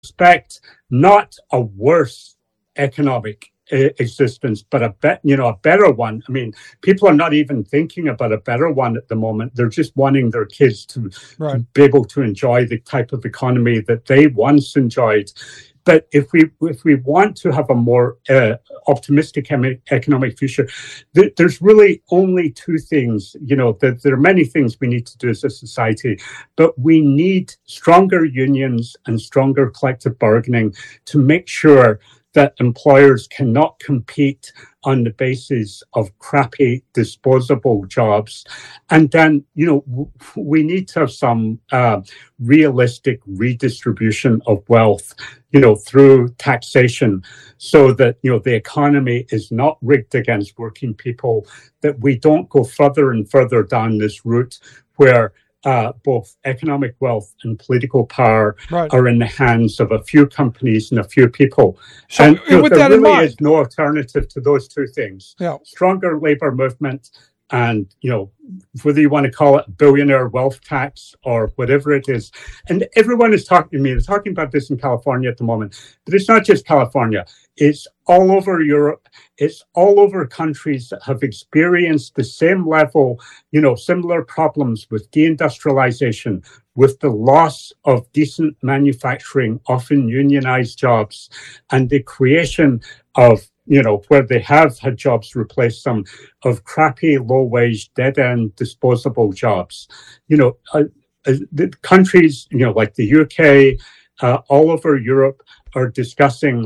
expect not a worse economic existence, but a better one. I mean, people are not even thinking about a better one at the moment. They're just wanting their kids to be able to enjoy the type of economy that they once enjoyed. But if we want to have a more optimistic economic future, there's really only two things. There are many things we need to do as a society, but we need stronger unions and stronger collective bargaining to make sure that employers cannot compete on the basis of crappy, disposable jobs. And then, we need to have some realistic redistribution of wealth, through taxation, so that, the economy is not rigged against working people, that we don't go further and further down this route where both economic wealth and political power are in the hands of a few companies and a few people. So, and with there that in really mind, is no alternative to those two things. Yeah. Stronger labor movement and, whether you want to call it billionaire wealth tax or whatever it is. And everyone is talking to me. They're talking about this in California at the moment. But it's not just California. It's all over Europe. It's all over countries that have experienced the same level, similar problems with deindustrialization, with the loss of decent manufacturing, often unionized jobs, and the creation of, where they have had jobs replace them, of crappy, low-wage, dead-end, disposable jobs. The countries, like the UK, all over Europe, are discussing,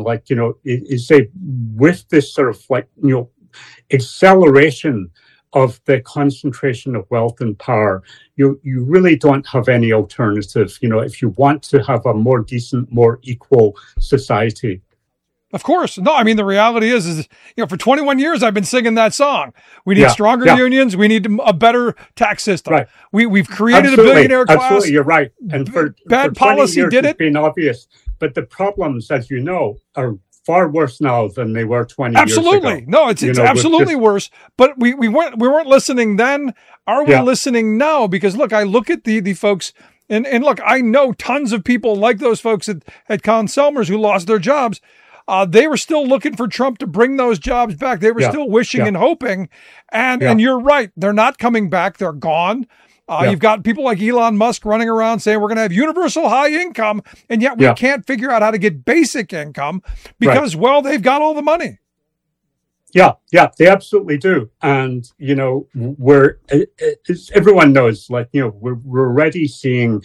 with this sort of acceleration of the concentration of wealth and power, you really don't have any alternative, if you want to have a more decent, more equal society. Of course. No, I mean, the reality is, for 21 years, I've been singing that song. We need stronger unions. We need a better tax system. Right. We've created a billionaire class. Absolutely, you're right. And for bad 20 policy years, did it. It's been obvious. But the problems, as you know, are far worse now than they were 20 years ago. Absolutely. No, it's absolutely worse. But we weren't listening then. Are we listening now? Because look, I look at the folks, and look, I know tons of people like those folks at Conn-Selmers who lost their jobs. They were still looking for Trump to bring those jobs back. They were still wishing and hoping. And you're right. They're not coming back. They're gone. You've got people like Elon Musk running around saying we're going to have universal high income. And yet we can't figure out how to get basic income because, they've got all the money. Yeah, they absolutely do. And, everyone knows, we're already seeing,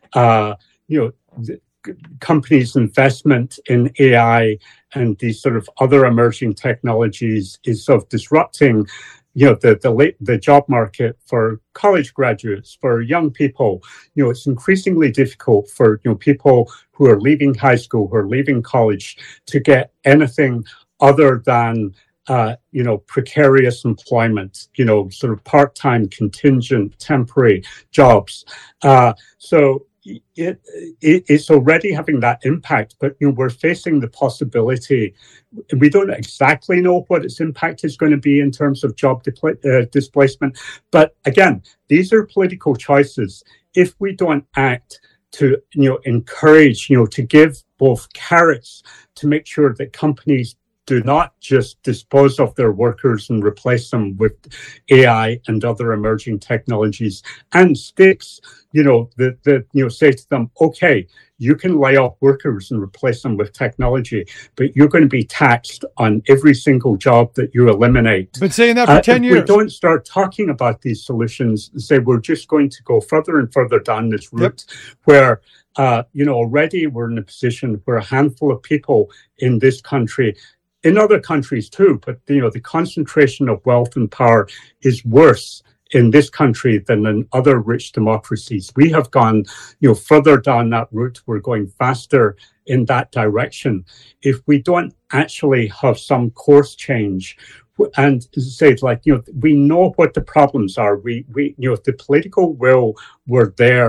companies' investment in AI and these sort of other emerging technologies is sort of disrupting, the job market for college graduates, for young people. It's increasingly difficult for people who are leaving high school, who are leaving college, to get anything other than precarious employment, sort of part-time, contingent, temporary jobs. So it's already having that impact, but we're facing the possibility. We don't exactly know what its impact is going to be in terms of job displacement. But again, these are political choices. If we don't act to encourage, to give both carrots to make sure that companies do not just dispose of their workers and replace them with AI and other emerging technologies, and sticks, say to them, okay, you can lay off workers and replace them with technology, but you're going to be taxed on every single job that you eliminate. Been saying that for 10 years. If we don't start talking about these solutions, say we're just going to go further and further down this route where, already we're in a position where a handful of people in this country, in other countries too, but the concentration of wealth and power is worse in this country than in other rich democracies. We have gone, further down that route. We're going faster in that direction. If we don't actually have some course change, and say we know what the problems are. We the political will were there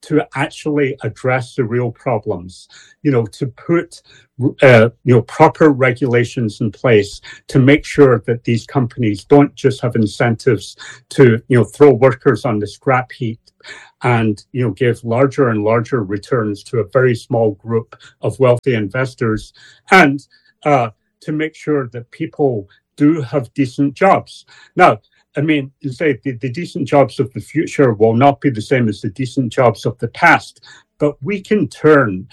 to actually address the real problems, to put proper regulations in place to make sure that these companies don't just have incentives to throw workers on the scrap heap and give larger and larger returns to a very small group of wealthy investors, and to make sure that people do have decent jobs. Now, I mean, say the decent jobs of the future will not be the same as the decent jobs of the past, but we can turn,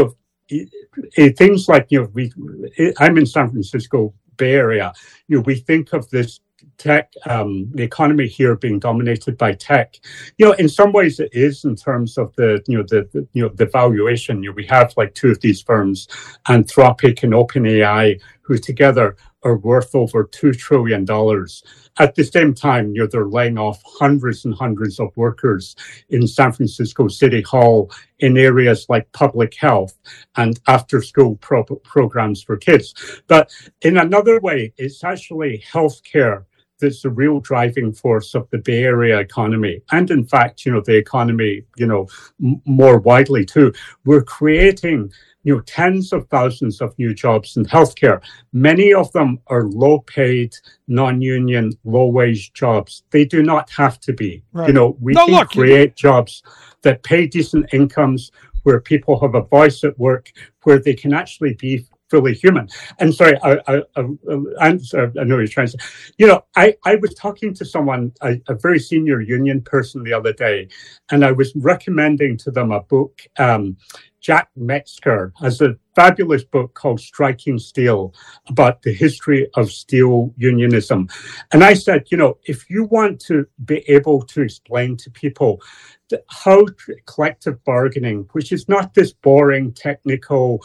things like, I'm in San Francisco Bay Area. We think of this tech, the economy here being dominated by tech. In some ways it is in terms of the valuation. We have like two of these firms, Anthropic and OpenAI, who together are worth over $2 trillion. At the same time, they're laying off hundreds and hundreds of workers in San Francisco City Hall in areas like public health and after-school programs for kids. But in another way, it's actually healthcare that's the real driving force of the Bay Area economy. And in fact, the economy, more widely too. We're creating tens of thousands of new jobs in healthcare. Many of them are low-paid, non-union, low-wage jobs. They do not have to be. Right. We can create jobs that pay decent incomes, where people have a voice at work, where they can actually be fully human. And sorry, I know you're trying to say, I was talking to someone, a very senior union person the other day, and I was recommending to them a book. Jack Metzger has a fabulous book called Striking Steel about the history of steel unionism. And I said, if you want to be able to explain to people how collective bargaining, which is not this boring technical,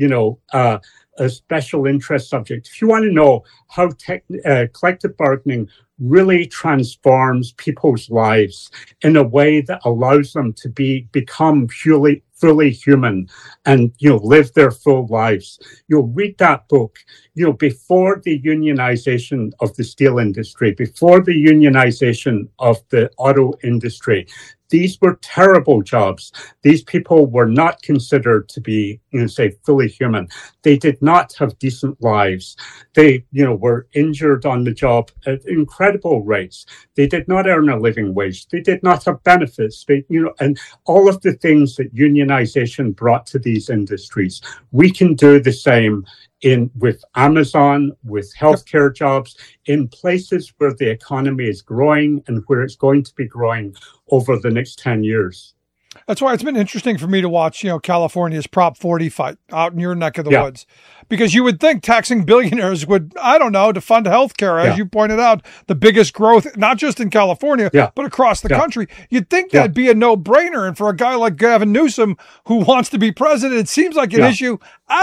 a special interest subject, if you want to know how collective bargaining really transforms people's lives in a way that allows them to become fully human and live their full lives, you'll read that book. Before the unionization of the steel industry, before the unionization of the auto industry, these were terrible jobs. These people were not considered to be, fully human. They did not have decent lives. They, were injured on the job at incredible rates. They did not earn a living wage. They did not have benefits. And all of the things that unionization brought to these industries. We can do the same with Amazon, with healthcare jobs, in places where the economy is growing and where it's going to be growing over the next 10 years. That's why it's been interesting for me to watch, California's Prop 40 fight out in your neck of the woods, because you would think taxing billionaires would, to fund healthcare, as you pointed out, the biggest growth, not just in California, but across the country. You'd think that'd be a no-brainer. And for a guy like Gavin Newsom, who wants to be president, it seems like an issue,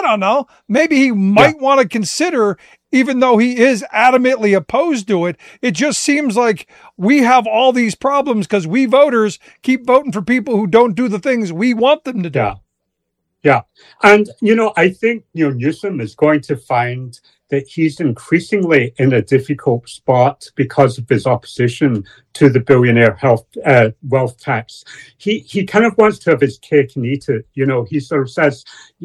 maybe he might want to consider, even though he is adamantly opposed to it. It just seems like we have all these problems because we voters keep voting for people who don't do the things we want them to do. Yeah. And, I think, Newsom is going to find that he's increasingly in a difficult spot because of his opposition to the billionaire wealth tax. He kind of wants to have his cake and eat it. He sort of says,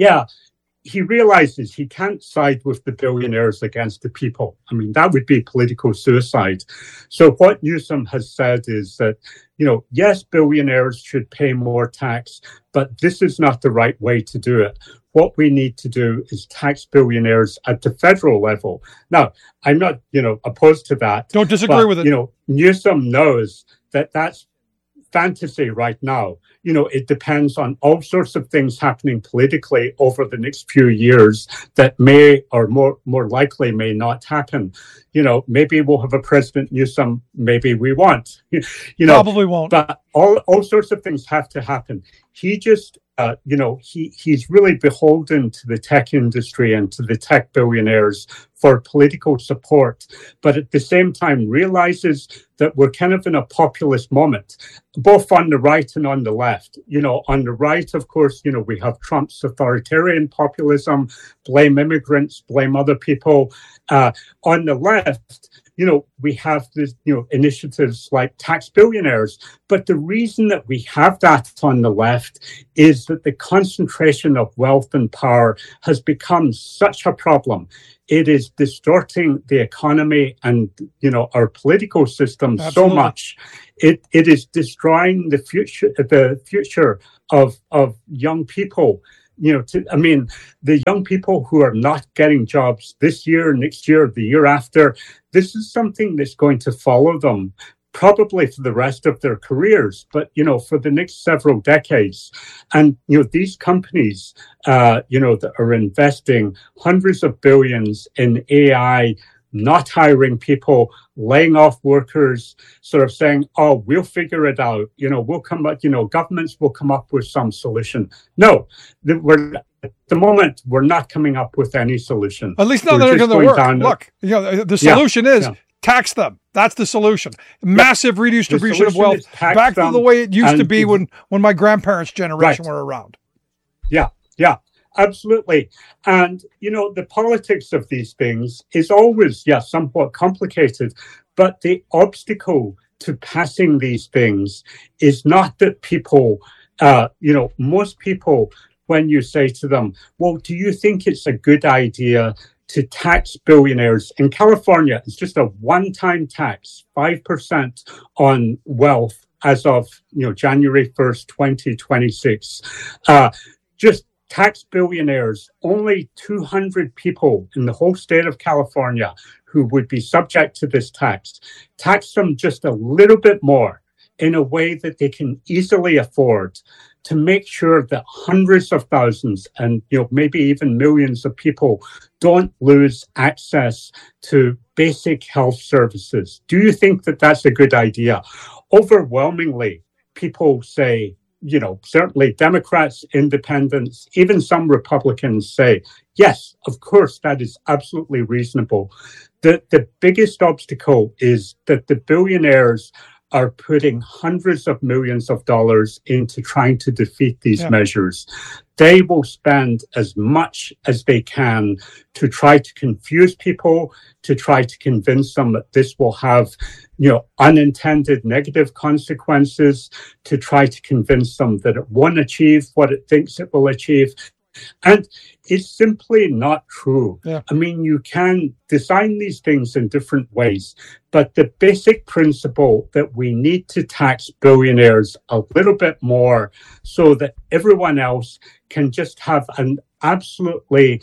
he realizes he can't side with the billionaires against the people. I mean, that would be political suicide. So what Newsom has said is that, yes, billionaires should pay more tax, but this is not the right way to do it. What we need to do is tax billionaires at the federal level. Now, I'm not, opposed to that. Don't disagree with it. Newsom knows that that's fantasy right now. It depends on all sorts of things happening politically over the next few years that may or more likely may not happen. Maybe we'll have a President Newsom, maybe we won't. Probably won't. But all sorts of things have to happen. He just, he's really beholden to the tech industry and to the tech billionaires for political support, but at the same time realizes that we're kind of in a populist moment, both on the right and on the left. On the right, of course, we have Trump's authoritarian populism, blame immigrants, blame other people. On the left, we have this, initiatives like tax billionaires. But the reason that we have that on the left is that the concentration of wealth and power has become such a problem. It is distorting the economy and, our political system so much. It is destroying the future of young people. The young people who are not getting jobs this year, next year, the year after, this is something that's going to follow them probably for the rest of their careers, but, for the next several decades. And, these companies, that are investing hundreds of billions in AI, not hiring people, laying off workers, sort of saying, oh, we'll figure it out. We'll come up, governments will come up with some solution. No, at the moment, we're not coming up with any solution. At least not that they're going to work. Look, the solution is tax them. That's the solution. Massive redistribution of wealth back to the way it used to be when my grandparents' generation were around. Yeah, absolutely. And, the politics of these things is always, somewhat complicated. But the obstacle to passing these things is not that people, most people, when you say to them, well, do you think it's a good idea to tax billionaires? In California, it's just a one-time tax, 5% on wealth as of, January 1st, 2026. Just tax billionaires, only 200 people in the whole state of California who would be subject to this tax. Tax them just a little bit more in a way that they can easily afford to make sure that hundreds of thousands and maybe even millions of people don't lose access to basic health services. Do you think that that's a good idea? Overwhelmingly, people say, certainly Democrats, independents, even some Republicans say, yes, of course, that is absolutely reasonable. The biggest obstacle is that the billionaires are putting hundreds of millions of dollars into trying to defeat these measures. They will spend as much as they can to try to confuse people, to try to convince them that this will have, unintended negative consequences, to try to convince them that it won't achieve what it thinks it will achieve. And it's simply not true. Yeah. You can design these things in different ways, but the basic principle that we need to tax billionaires a little bit more so that everyone else can just have an absolutely,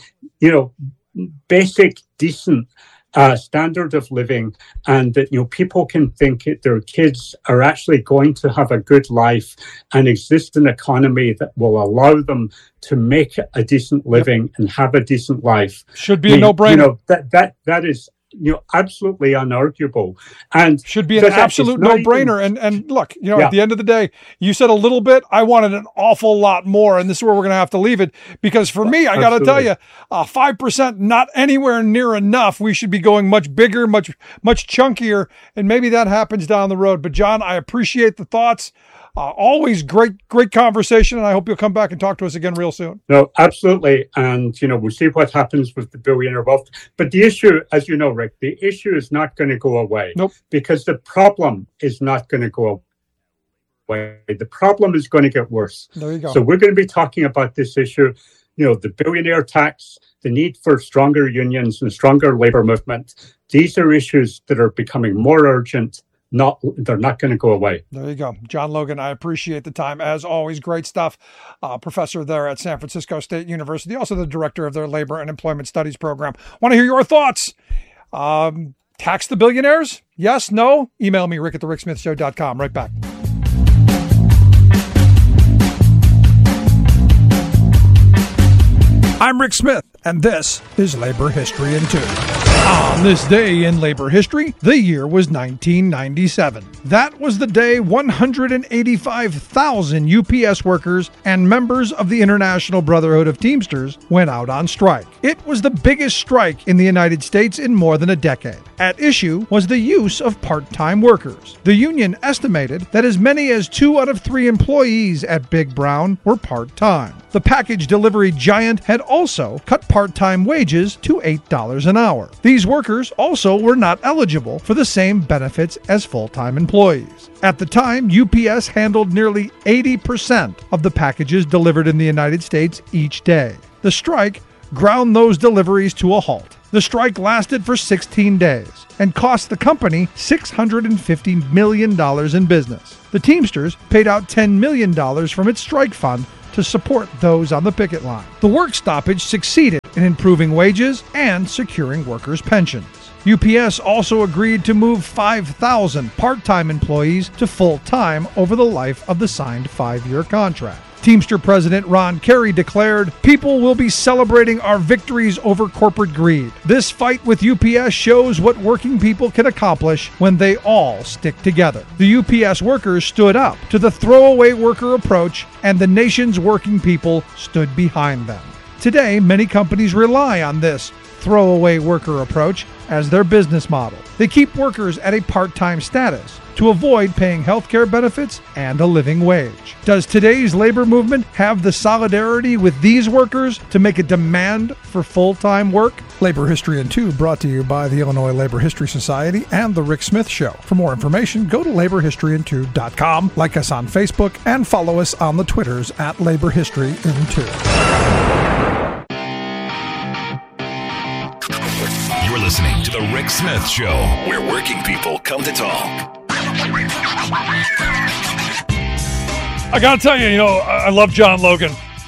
basic, decent standard of living, and that people can think that their kids are actually going to have a good life and exist in an economy that will allow them to make a decent living and have a decent life. Should be a no-brainer. That is absolutely unarguable, and should be an absolute no-brainer. And look, at the end of the day, you said a little bit. I wanted an awful lot more, and this is where we're going to have to leave it, because for me, I got to tell you, 5% not anywhere near enough. We should be going much bigger, much chunkier, and maybe that happens down the road. But John, I appreciate the thoughts. Always great conversation, and I hope you'll come back and talk to us again real soon. No, absolutely. And, we'll see what happens with the billionaire wealth. But the issue, as you know, Rick, the issue is not going to go away. Nope. Because the problem is not going to go away. The problem is going to get worse. There you go. So we're going to be talking about this issue, the billionaire tax, the need for stronger unions and stronger labor movement. These are issues that are becoming more urgent. They're not going to go away. There you go. John Logan, I appreciate the time. As always, great stuff. Professor there at San Francisco State University, also the director of their Labor and Employment Studies program. Want to hear your thoughts. Tax the billionaires? Yes? No? Email me, rick@thericksmithshow.com. Right back. I'm Rick Smith, and this is Labor History in 2. On this day in labor history, the year was 1997. That was the day 185,000 UPS workers and members of the International Brotherhood of Teamsters went out on strike. It was the biggest strike in the United States in more than a decade. At issue was the use of part-time workers. The union estimated that as many as 2 out of 3 employees at Big Brown were part-time. The package delivery giant had also cut part-time wages to $8 an hour. These These workers also were not eligible for the same benefits as full-time employees. At the time, UPS handled nearly 80% of the packages delivered in the United States each day. The strike ground those deliveries to a halt. The strike lasted for 16 days and cost the company $650 million in business. The Teamsters paid out $10 million from its strike fund to support those on the picket line. The work stoppage succeeded in improving wages and securing workers' pensions. UPS also agreed to move 5,000 part-time employees to full-time over the life of the signed 5-year contract. Teamster President Ron Carey declared, "People will be celebrating our victories over corporate greed. This fight with UPS shows what working people can accomplish when they all stick together." The UPS workers stood up to the throwaway worker approach, and the nation's working people stood behind them. Today, many companies rely on this throwaway worker approach as their business model. They keep workers at a part-time status to avoid paying health care benefits and a living wage. Does today's labor movement have the solidarity with these workers to make a demand for full-time work? Labor History in 2 brought to you by the Illinois Labor History Society and The Rick Smith Show. For more information, go to laborhistoryin2.com, like us on Facebook, and follow us on the Twitters at Labor History in 2. You're listening to The Rick Smith Show, where working people come to talk. I gotta tell you, I love John Logan.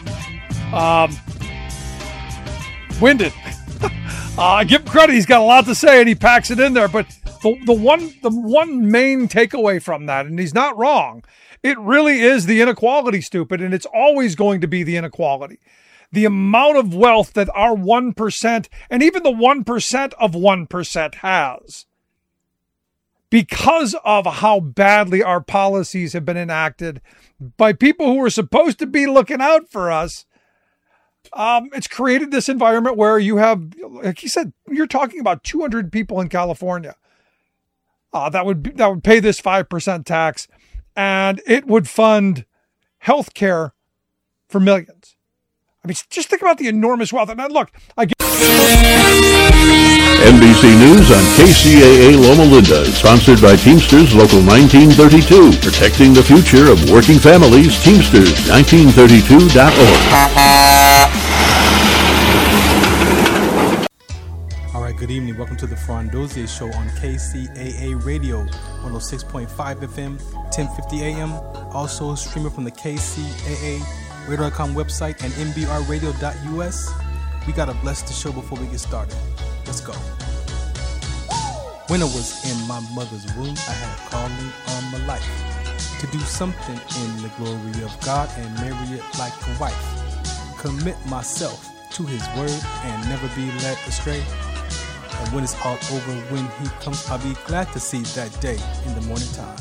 Winded. I give him credit; he's got a lot to say, and he packs it in there. But the one main takeaway from that, and he's not wrong, it really is the inequality, stupid, and it's always going to be the inequality. The amount of wealth that our 1% and even the 1% of 1% has, because of how badly our policies have been enacted by people who are supposed to be looking out for us, it's created this environment where you have, like he said, you're talking about 200 people in California that would pay this 5% tax, and it would fund health care for millions. I mean, just think about the enormous wealth. And look, NBC News on KCAA Loma Linda, sponsored by Teamsters Local 1932, protecting the future of working families. Teamsters1932.org. All right, good evening. Welcome to the Ferran Dozier Show on KCAA Radio, 106.5 FM, 1050 AM. Also streaming from the KCAA Radio.com website and MBRradio.us. We gotta bless the show before we get started. Let's go. When I was in my mother's womb, I had a calling on my life to do something in the glory of God and marry it like a wife. Commit myself to His word and never be led astray. And when it's all over, when He comes, I'll be glad to see that day in the morning time.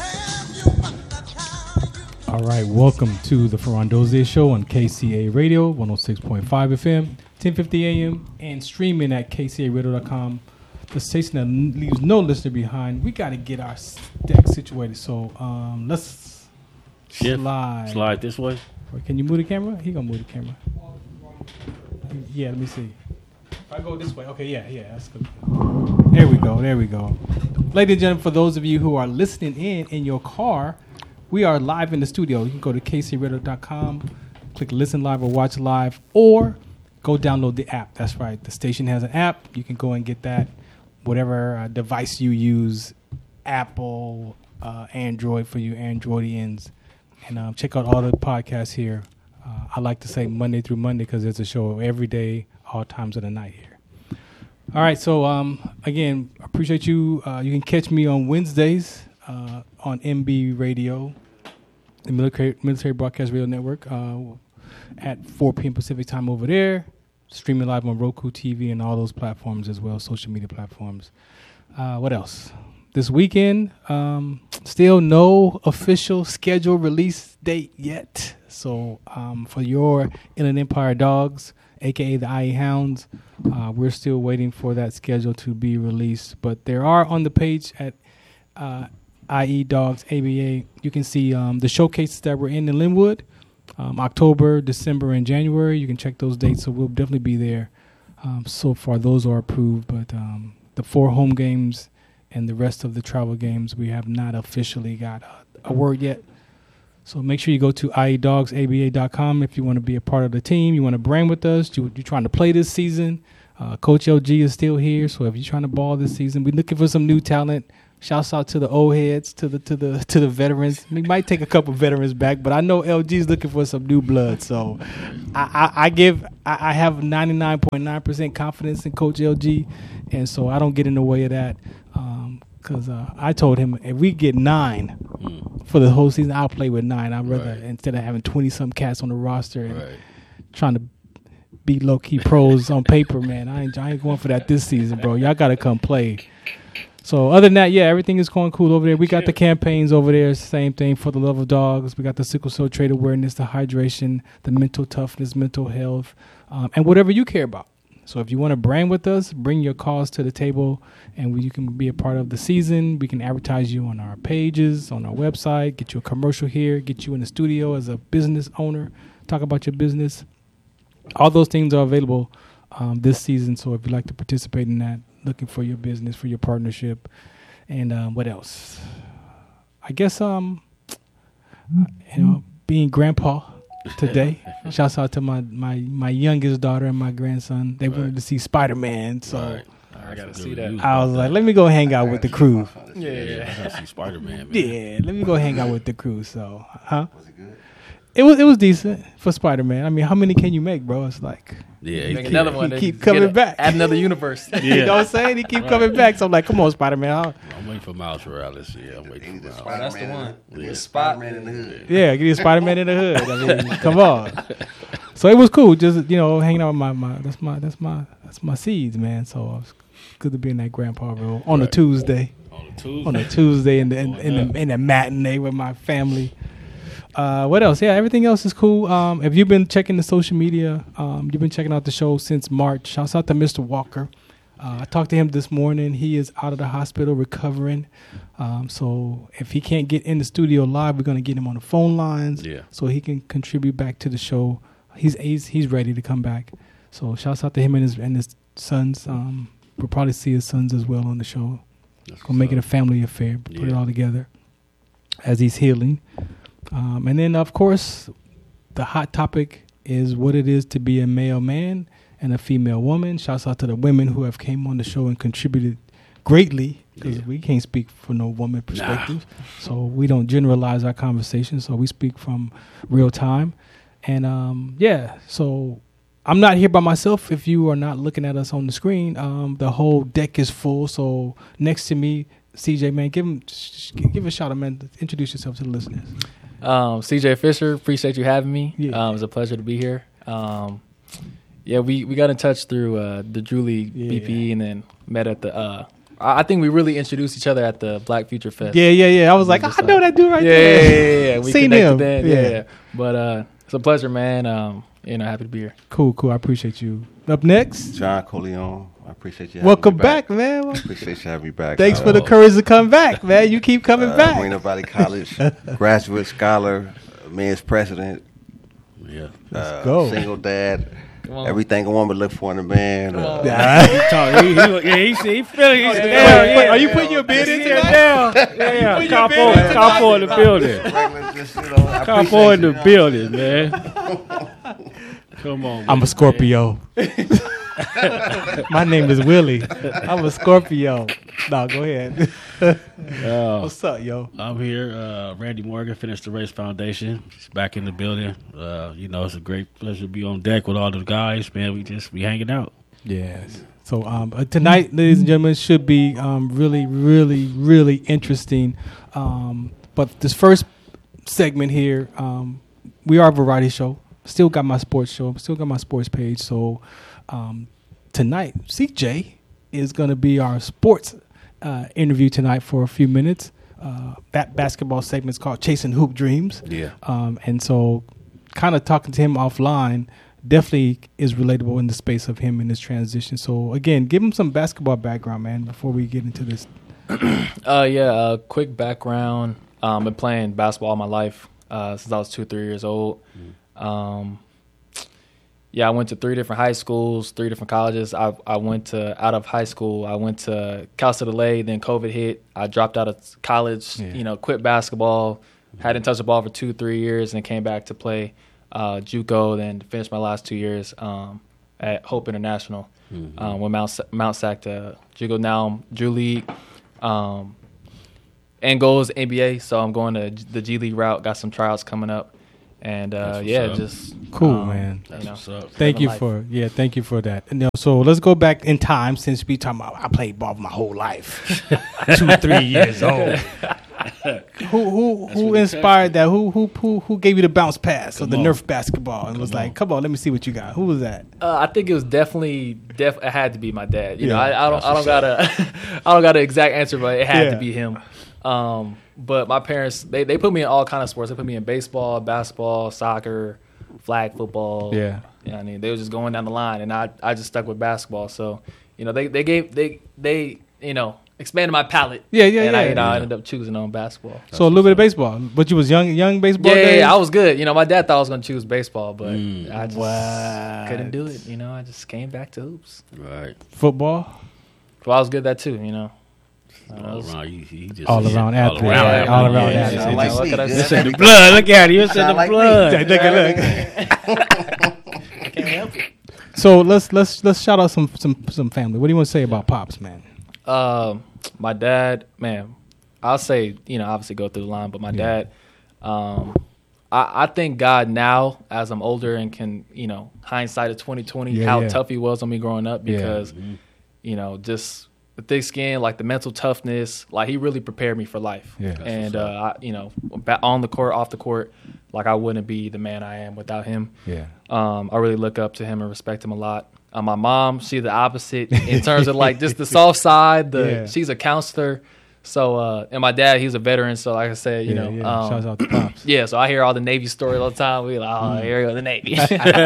All right, welcome to the Ferran Dozier Show on KCA Radio, 106.5 FM, 1050 AM, and streaming at kcaradio.com. The station that leaves no listener behind. We got to get our deck situated, so let's slide this way. Or can you move the camera? He gonna move the camera. Yeah, let me see. If I go this way, okay, yeah, that's good. There we go. Ladies and gentlemen, for those of you who are listening in your car, we are live in the studio. You can go to kcradio.com, click listen live or watch live, or go download the app. That's right. The station has an app. You can go and get that, whatever device you use, Apple, Android for you Androidians. And check out all the podcasts here. I like to say Monday through Monday because there's a show every day, all times of the night here. All right. So, again, I appreciate you. You can catch me on Wednesdays on MB Radio, the Military Broadcast Radio Network, at 4 p.m. Pacific time over there, streaming live on Roku TV and all those platforms as well, social media platforms. What else? This weekend, still no official schedule release date yet. So for your Inland Empire Dogs, a.k.a. the IE Hounds, we're still waiting for that schedule to be released. But there are on the page at IE Dogs ABA, you can see the showcases that we're in Linwood, October, December, and January. You can check those dates, so we'll definitely be there So far, those are approved, but the 4 home games and the rest of the travel games, we have not officially got a word yet. So make sure you go to iedogsaba.com if you want to be a part of the team. You want to brand with us. You're trying to play this season. Coach LG is still here, so if you're trying to ball this season, we're looking for some new talent. Shouts out to the old heads, to the veterans. We might take a couple veterans back, but I know LG's looking for some new blood. So I have 99.9% confidence in Coach LG, and so I don't get in the way of that. Because I told him if we get 9 for the whole season, I'll play with 9. I'd rather instead of having 20-some cats on the roster and trying to be low-key pros on paper, man. I ain't going for that this season, bro. Y'all got to come play. So other than that, yeah, everything is going cool over there. We got the campaigns over there, same thing, for the love of dogs. We got the sickle cell trait awareness, the hydration, the mental toughness, mental health, and whatever you care about. So if you want to brand with us, bring your cause to the table, and you can be a part of the season. We can advertise you on our pages, on our website, get you a commercial here, get you in the studio as a business owner, talk about your business. All those things are available this season. So if you'd like to participate in that, looking for your business, for your partnership, and what else? I guess being grandpa today. Shouts out to my youngest daughter and my grandson. They wanted to see Spider-Man, so I gotta see that. I was like, let me go hang out with the crew. Yeah, I gotta see Spider-Man. Man. Yeah, let me go hang out with the crew. So, Was it good? It was decent for Spider-Man. I mean, how many can you make, bro? It's like make another one. He keep coming back. Add another universe. You know what I'm saying? He keep coming back. So I'm like, come on, Spider-Man. I'm waiting for Miles Morales. Yeah, I'm waiting for Miles. That's the one. Yeah. Spider-Man in the hood. Yeah, give you Spider-Man in the hood. I mean, come on. So it was cool, just hanging out with that's my seeds, man. So it's good to be in that grandpa role on a Tuesday. On a Tuesday in the matinee with my family. What else? Yeah, everything else is cool. If you've been checking the social media, you've been checking out the show since March. Shouts out to Mr. Walker. I talked to him this morning. He is out of the hospital recovering. So if he can't get in the studio live, we're going to get him on the phone lines so he can contribute back to the show. He's ready to come back. So shouts out to him and his sons. We'll probably see his sons as well on the show. Gonna make it a family affair. Put it all together as he's healing. And then, of course, the hot topic is what it is to be a male man and a female woman. Shouts out to the women who have came on the show and contributed greatly, because we can't speak for no woman perspective. So we don't generalize our conversation. So we speak from real time. And, so I'm not here by myself. If you are not looking at us on the screen, the whole deck is full. So next to me, CJ, man, give a shout out, man. Introduce yourself to the listeners. CJ Fisher, appreciate you having me. Yeah. It was a pleasure to be here. We got in touch through the Drew League BP, and then met at the I think we really introduced each other at the Black Future Fest. Yeah. I was like, I know that dude right there. Yeah. We seen him. Then. Yeah. But it's a pleasure, man. Happy to be here. Cool. I appreciate you. Up next, John Coleon. I appreciate you. Welcome back, man. I appreciate you having me back. Thanks for the courage to come back, man. You keep coming back. Moreno Valley College graduate scholar, men's president. Yeah. Let's go. Single dad. Everything a woman look for in a man. He feeling it. Are you putting your bid in there? Yeah. Capo in the building. Capo in the building, man. Come on, man. I'm a Scorpio. My name is Willie. I'm a Scorpio. No, go ahead. What's up, yo? I'm here. Randy Morgan, Finish the Race Foundation. He's back in the building. It's a great pleasure to be on deck with all the guys, man. We hanging out. Yes. So tonight, ladies and gentlemen, should be really, really, really interesting. But this first segment here, we are a variety show. Still got my sports show. Still got my sports page. So tonight, CJ is going to be our sports interview tonight for a few minutes. That basketball segment is called Chasing Hoop Dreams. Yeah. And so kind of talking to him offline definitely is relatable in the space of him in this transition. So, again, give him some basketball background, man, before we get into this. Quick background. Been playing basketball all my life since I was 2-3 years old. I went to 3 different high schools, 3 different colleges. I went to out of high school. I went to Cal State LA. Then COVID hit. I dropped out of college. Quit basketball. Hadn't touched the ball for 2-3 years, and came back to play JUCO. Then finished my last 2 years at Hope International with Mount Sac to JUCO. Now I'm Drew League. End goal is NBA, so I'm going to the G League route. Got some tryouts coming up. And just cool, man. Thank you for that. And, so let's go back in time, since we talking about I played ball my whole life, 2-3 years old. Who inspired that? Who gave you the bounce pass or the Nerf basketball and was like, come on, let me see what you got? Who was that? I think it was definitely it had to be my dad. You know, I don't got an exact answer, but it had to be him. But my parents, they put me in all kind of sports. They put me in baseball, basketball, soccer, flag football. Yeah. You know what I mean? They were just going down the line, and I just stuck with basketball. So, they expanded my palate. And I ended up choosing on basketball. So a little bit of baseball. But you was young baseball days? Yeah, I was good. My dad thought I was going to choose baseball, but I just couldn't do it. I just came back to hoops. Right. Football? Well, I was good at that too, All around athlete. All around athlete. What could I You say? said the blood. Look at you. You said the blood. I can't help it. So let's shout out some family. What do you want to say about Pops, man? My dad, man, I'll say, obviously go through the line, but my dad, I thank God now as I'm older and can, hindsight of 2020, how tough he was on me growing up because, just the thick skin, like the mental toughness, like he really prepared me for life. Yeah. And, on the court, off the court, like I wouldn't be the man I am without him. Yeah. I really look up to him and respect him a lot. My mom, she's the opposite in terms of like just the soft side. She's a counselor. So, and my dad, he's a veteran. So, like I said, shouts out to Pops. Yeah, so I hear all the Navy stories all the time. We're like, here we go, the Navy.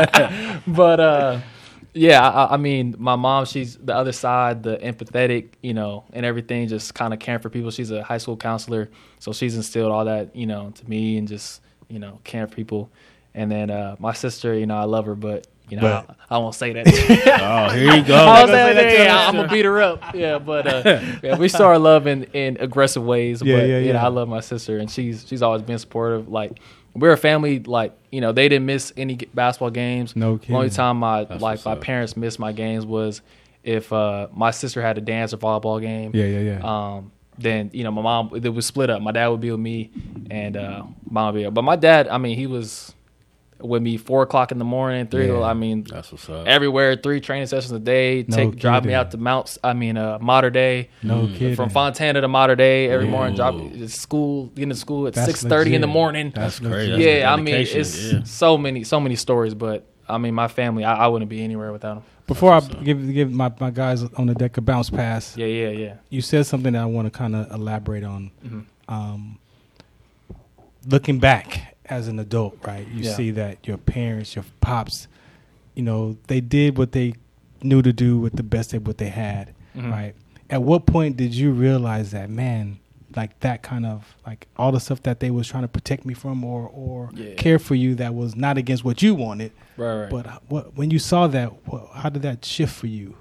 But, I mean, my mom, she's the other side, the empathetic, and everything, just kind of caring for people. She's a high school counselor. So she's instilled all that, to me and just, caring for people. And then my sister, I love her, but I won't say that. Oh, here you go. I'm gonna beat her up. Yeah, but we saw our love in aggressive ways. But I love my sister, and she's always been supportive. Like we're a family. Like they didn't miss any basketball games. No kidding. The only time my parents missed my games was if my sister had a dance or volleyball game. Then my mom, it was split up. My dad would be with me, and mom would be. But my dad, I mean, he was with me 4 o'clock in the morning, 3. I mean, that's what's up. Everywhere, 3 training sessions a day. Drive me out to Mater Dei. No kidding. From Fontana to Mater Dei every morning. Getting to school at 6:30 in the morning. That's crazy. I mean, it's so many stories. But I mean, my family, I wouldn't be anywhere without them. Before I give my guys on the deck a bounce pass. Yeah. You said something that I want to kind of elaborate on. Mm-hmm. Looking back as an adult, right? You see that your parents, your pops, they did what they knew to do with the best of what they had, right? At what point did you realize that, man, like that kind of, like all the stuff that they was trying to protect me from or care for you that was not against what you wanted, right. But when you saw that, how did that shift for you?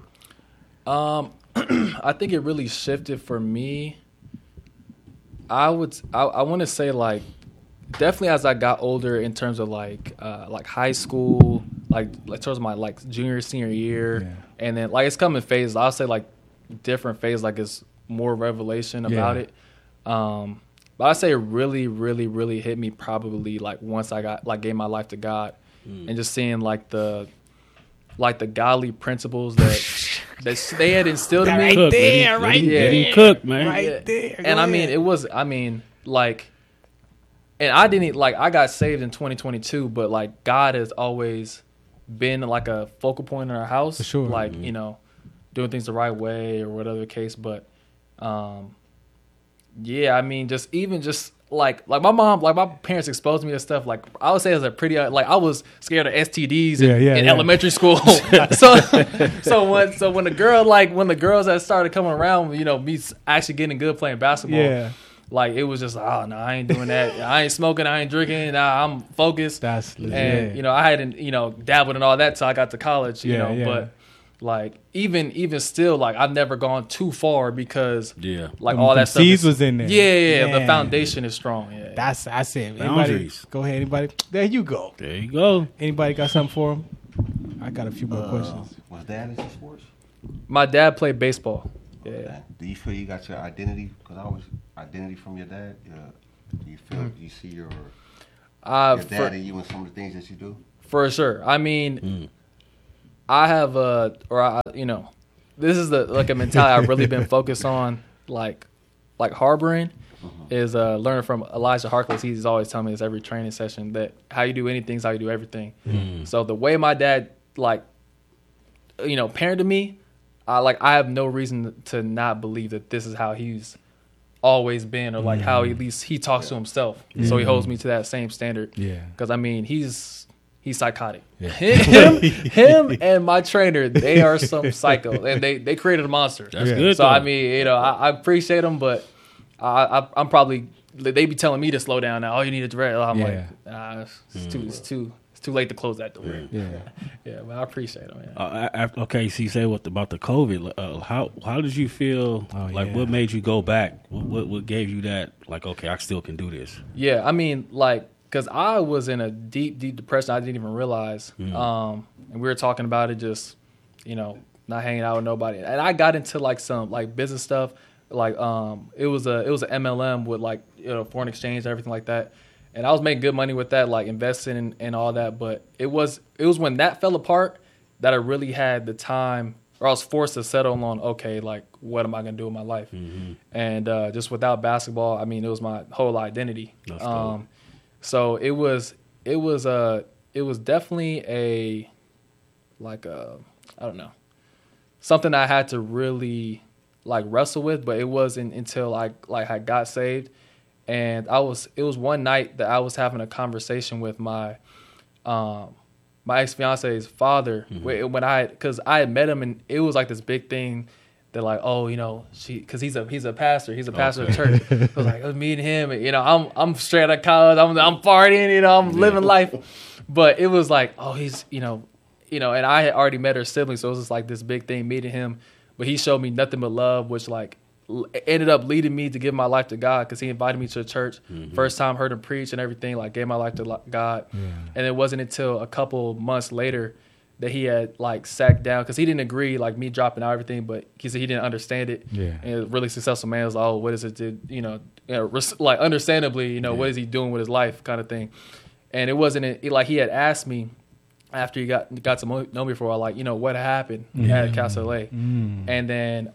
I think it really shifted for me. I want to say like, definitely as I got older in terms of like high school, like towards my like junior, senior year, and then like it's come in phases. I'll say like different phases, like it's more revelation about it. But I say it really, really, really hit me probably like once I got like gave my life to God, and just seeing like the godly principles that they had instilled in me. Right there, right there. Cook, man. Right there. And I mean, and I didn't I got saved in 2022, but like God has always been like a focal point in our house. For sure. Like, doing things the right way or whatever the case. But I mean, just like my mom, like my parents exposed me to stuff. Like I would say as a pretty, like I was scared of STDs in elementary school. so when the girls that started coming around, me actually getting good playing basketball. Yeah. Like, it was just, oh, no, I ain't doing that. I ain't smoking. I ain't drinking. Nah, I'm focused. That's legit. And, you know, I hadn't, you know, dabbled in all that till I got to college, you know. But, like, even still, like, I've never gone too far because, like, all that stuff. Seeds was in there. Yeah. The foundation is strong. Yeah. That's it. Anybody, go ahead. Anybody? There you go. Anybody got something for him? I got a few more questions. Was dad into sports? My dad played baseball. Yeah. Do you feel you got your identity? Because I was identity from your dad. Do you feel you see your dad in you and some of the things that you do? For sure. I mean, I have you know, this is a mentality I've really been focused on, like harboring, is learning from Elijah Harkless. He's always telling me this every training session that how you do anything is how you do everything. So the way my dad, like, you know, parented me, I have no reason to not believe that this is how he's always been, or like how at least he talks to himself. So he holds me to that same standard. Because I mean, he's psychotic. Him and my trainer, they are some psycho, and they created a monster. That's good. So I mean, you know, I appreciate them, but I'm probably, they be telling me to slow down now. Oh, you need to direct. I'm like, it's too late to close that door. Yeah, but I appreciate them. Okay, so you say about the COVID. How did you feel? What made you go back? What gave you that? Like, okay, I still can do this. Yeah, I mean, like, because I was in a deep depression I didn't even realize. And we were talking about it, just, you know, not hanging out with nobody. And I got into like some like business stuff. Like it was a MLM with, like, you know, foreign exchange and everything like that. And I was making good money with that, like investing and all that. But it was when that fell apart that I really had the time, or I was forced to settle on, okay, like, what am I going to do with my life? And just without basketball, I mean, it was my whole identity. So it was definitely I don't know, something I had to really like wrestle with, but it wasn't until I got saved. And it was one night that I was having a conversation with my ex-fiance's father, because I had met him, and it was like this big thing that, like, oh, you know, because he's a pastor of the church. So I was like, I was meeting him, and, you know, I'm straight out of college, I'm partying, you know, I'm living life. But it was like, oh, he's, you know, and I had already met her siblings, so it was just like this big thing meeting him. But he showed me nothing but love, which, like, ended up leading me to give my life to God, because he invited me to a church. First time heard him preach and everything, like, gave my life to God. And it wasn't until a couple months later that he had, like, sat down, because he didn't agree, like, me dropping out everything, but he said he didn't understand it. And a really successful man was like, oh, what is it to, you know, like, understandably, you know, what is he doing with his life, kind of thing. And it wasn't, like, he had asked me after he got to know me for a while, like, you know, what happened at Casa LA. And then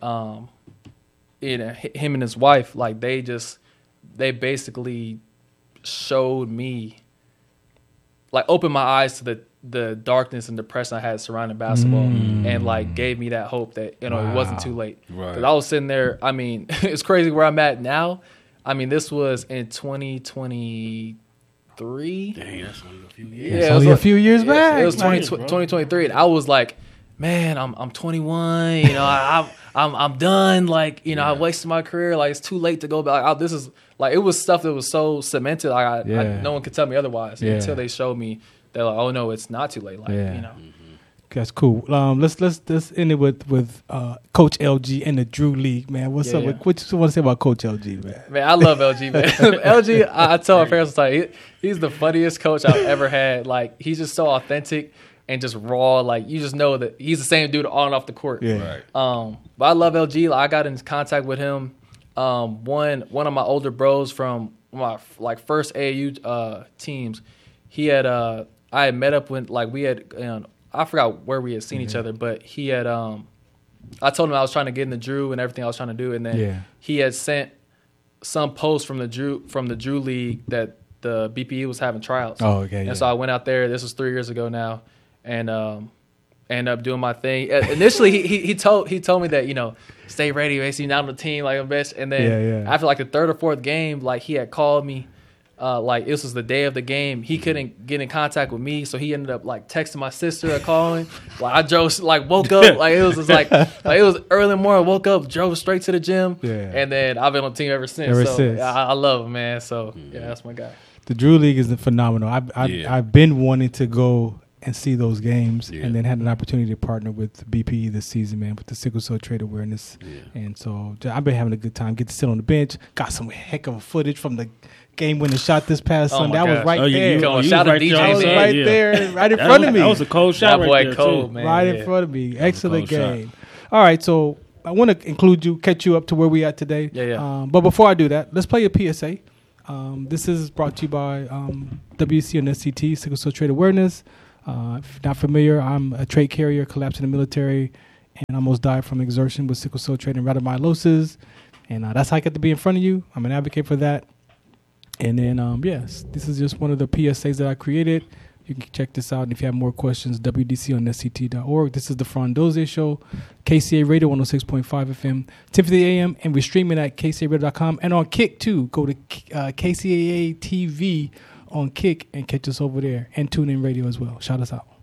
you know, him and his wife, like, they basically showed me, like, opened my eyes to the darkness and depression I had surrounding basketball, and, like, gave me that hope that, you know, it wasn't too late. Because I was sitting there, I mean, it's crazy where I'm at now. I mean, this was in 2023. Dang, that's only a few years. Yeah, it's only a few years back. It was 2023, and I was like, man, I'm 21. You know, I'm done. Like, you know, I wasted my career. Like, it's too late to go back. Like, this is, like, it was stuff that was so cemented. Like, no one could tell me otherwise until they showed me. They're like, oh no, it's not too late. Like, you know. That's cool. Let's end it with Coach LG and the Drew League, man. What's up? What you want to say about Coach LG, man? Man, I love LG, man. LG, I tell my parents, like, he's the funniest coach I've ever had. Like, he's just so authentic and just raw. Like, you just know that he's the same dude on and off the court. But I love LG. Like, I got in contact with him. One of my older bros from my, like, first AAU teams. He had I had met up with, like, we had. I forgot where we had seen each other, but he had. I told him I was trying to get in the Drew and everything I was trying to do, and then he had sent some post from the Drew League that the BPE was having tryouts. And so I went out there. This was 3 years ago now, and ended up doing my thing. Initially, he told me that, you know, stay ready, basically, not on the team, like a bitch. And then after, like, the third or fourth game, like, he had called me. like this was the day of the game. He couldn't get in contact with me, so he ended up like texting my sister or calling. Like I drove, like woke up, like it was just like it was early in the morning. Woke up, drove straight to the gym, and then I've been on the team ever since. I love him, man. So yeah, that's my guy. The Drew League is phenomenal. I've been wanting to go and see those games, and then had an opportunity to partner with BPE this season, man, with the sickle cell trait awareness. And so I've been having a good time. Get to sit on the bench. Got some heck of footage from the game-winning shot this past Sunday. I was right there. Shout out DJ. I was right there, right in front of me. That was a cold shot right there, cold, man. Right in front of me. Excellent game. All right, so I want to catch you up to where we at today. But before I do that, let's play a PSA. This is brought to you by WC and SCT, Sickle Cell Trait Awareness. If you're not familiar, I'm a trait carrier, collapsed in the military, and almost died from exertion with sickle cell trait and rhabdomyolysis. And that's how I get to be in front of you. I'm an advocate for that. And then, yes, this is just one of the PSAs that I created. You can check this out. And if you have more questions, WDC.org. This is the Frondoze Show, KCA Radio 106.5 FM, 10:50 a.m. And we're streaming at KCARadio.com and on Kick, too. Go to KCAA TV on Kick and catch us over there, and tune in radio as well. Shout us out.